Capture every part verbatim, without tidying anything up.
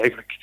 eigenlijk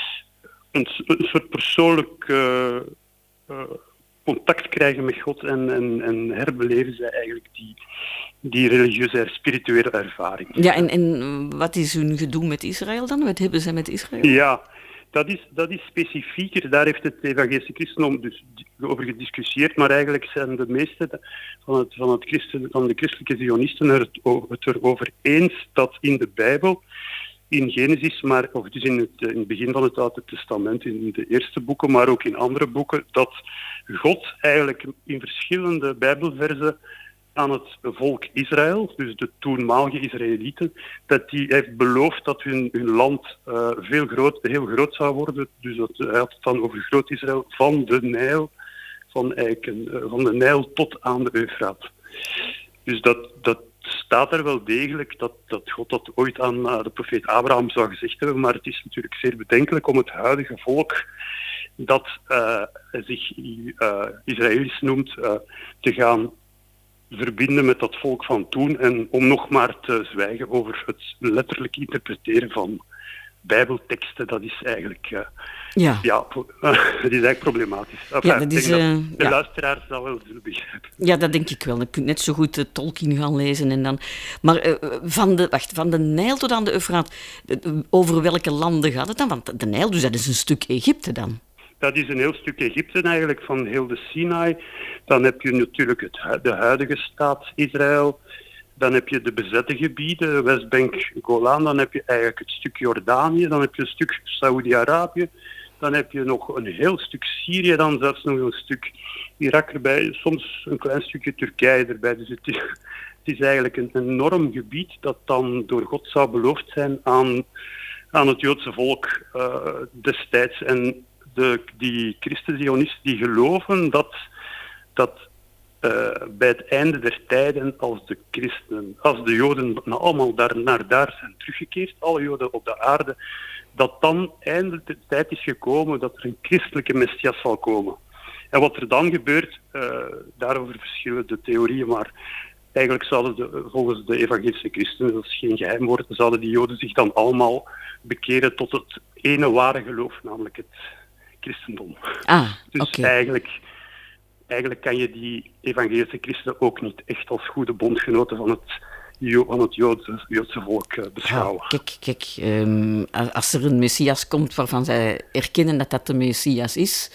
een, een soort persoonlijk uh, uh, contact krijgen met God en, en, en herbeleven zij eigenlijk die, die religieuze en spirituele ervaring. Ja, en, en wat is hun gedoe met Israël dan? Wat hebben ze met Israël? Ja, dat is, dat is specifieker. Daar heeft het evangelische christendom dus over gediscussieerd, maar eigenlijk zijn de meeste van, het, van, het christen, van de christelijke zionisten er het, het erover eens dat in de Bijbel, in Genesis, maar, of dus in het, in het begin van het Oude Testament, in de eerste boeken, maar ook in andere boeken, dat God eigenlijk in verschillende Bijbelversen aan het volk Israël, dus de toenmalige Israëlieten, dat die heeft beloofd dat hun, hun land uh, veel groot, heel groot zou worden. Dus dat, hij had het dan over groot Israël, van de Nijl, van, Eiken, uh, van de Nijl tot aan de Eufraat. Dus dat, dat staat er wel degelijk, dat, dat God dat ooit aan uh, de profeet Abraham zou gezegd hebben, maar het is natuurlijk zeer bedenkelijk om het huidige volk dat uh, zich uh, Israëlisch noemt, uh, te gaan verbinden met dat volk van toen en om nog maar te zwijgen over het letterlijk interpreteren van bijbelteksten, dat is eigenlijk, uh, ja. Ja, uh, dat is eigenlijk problematisch. Enfin, ja, dat is, ik denk uh, dat de ja. luisteraars dat wel zullen begrijpen. Ja, dat denk ik wel. Je kunt net zo goed uh, Tolkien gaan lezen en dan... Maar uh, van, de, wacht, van de Nijl tot aan de Eufraat, uh, over welke landen gaat het dan? Want de Nijl, dus dat is een stuk Egypte dan. Dat is een heel stuk Egypte eigenlijk, van heel de Sinai. Dan heb je natuurlijk het, de huidige staat Israël. Dan heb je de bezette gebieden, Westbank, Golan. Dan heb je eigenlijk het stuk Jordanië. Dan heb je een stuk Saoedi-Arabië. Dan heb je nog een heel stuk Syrië. Dan zelfs nog een stuk Irak erbij. Soms een klein stukje Turkije erbij. Dus het is, het is eigenlijk een enorm gebied dat dan door God zou beloofd zijn aan, aan het Joodse volk uh, destijds. En De, die christen-zionisten die geloven dat, dat uh, bij het einde der tijden, als de christenen, als de joden allemaal daar, naar daar zijn teruggekeerd, alle joden op de aarde, dat dan eindelijk de tijd is gekomen dat er een christelijke messias zal komen. En wat er dan gebeurt, uh, daarover verschillen de theorieën, maar eigenlijk zouden de, volgens de evangelische christenen, dat is geen geheim, zouden die joden zich dan allemaal bekeren tot het ene ware geloof, namelijk het christendom. Ah, dus okay. eigenlijk, eigenlijk kan je die evangelische christenen ook niet echt als goede bondgenoten van het, van het Joodse, Joodse volk uh, beschouwen. Ah, kijk, kijk um, als er een Messias komt waarvan zij erkennen dat dat de Messias is,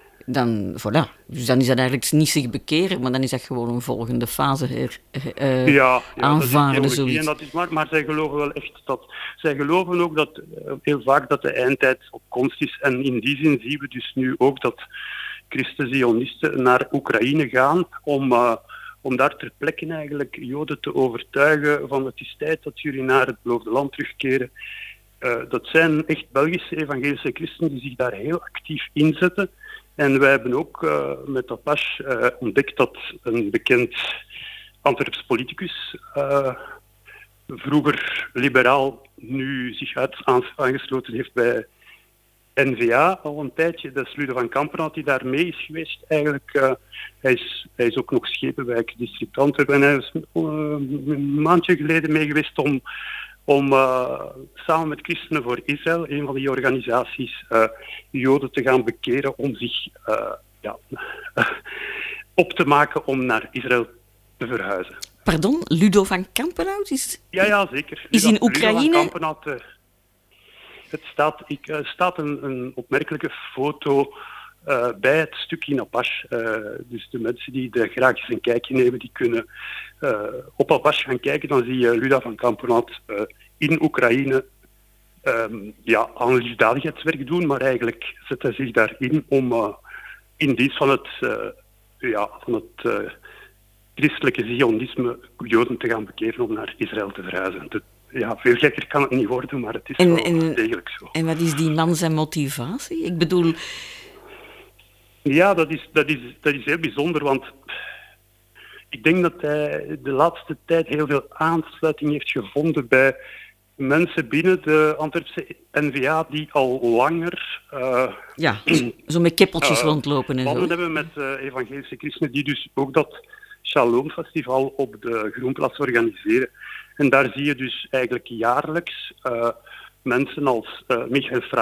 dan, voilà. Dus dan is dat eigenlijk niet zich bekeren, maar dan is dat gewoon een volgende fase her, uh, ja, ja, aanvaarden. Dat is zoiets. En dat is maar, maar zij geloven wel echt dat... Zij geloven ook dat uh, heel vaak dat de eindtijd op komst is. En in die zin zien we dus nu ook dat christen-zionisten naar Oekraïne gaan om, uh, om daar ter plekke eigenlijk Joden te overtuigen van het is tijd dat jullie naar het beloofde land terugkeren. Uh, dat zijn echt Belgische evangelische christenen die zich daar heel actief inzetten. En wij hebben ook uh, met Apache uh, ontdekt dat een bekend Antwerps politicus, uh, vroeger liberaal, nu zich uit aangesloten heeft bij N V A al een tijdje. Dat is Ludo van Kampenhout die daar mee is geweest. Eigenlijk, uh, hij, is, hij is ook nog Schepenwijk district Antwerpen. En hij is uh, een maandje geleden mee geweest om... om uh, samen met Christenen voor Israël, een van die organisaties, uh, Joden te gaan bekeren om zich uh, ja, op te maken om naar Israël te verhuizen. Pardon, Ludo van Kampenhout? Is... Ja, ja, zeker. Is Ludo, in Oekraïne... Ludo van Kampenhout, uh, het staat, ik, uh, staat een, een opmerkelijke foto uh, bij het stuk in Apache. Uh, dus de mensen die er graag eens een kijkje nemen, die kunnen uh, op Apache gaan kijken. Dan zie je Ludo van Kampenhout uh, in Oekraïne um, ja, aan liefdadigheidswerk doen, maar eigenlijk zet hij zich daarin om uh, in dienst van het, uh, ja, van het uh, christelijke zionisme Joden te gaan bekeren om naar Israël te verhuizen. De, ja, veel gekker kan het niet worden, maar het is en, wel en, degelijk zo. En wat is die man zijn motivatie? Ik bedoel... Ja, dat is, dat is, dat is heel bijzonder, want ik denk dat hij de laatste tijd heel veel aansluiting heeft gevonden bij mensen binnen de Antwerpse N V A die al langer... Uh, ja, zo met keppeltjes uh, rondlopen en zo. We hebben met uh, evangelische christenen die dus ook dat Shalom Festival op de Groenplaats organiseren. En daar zie je dus eigenlijk jaarlijks uh, mensen als uh, Michael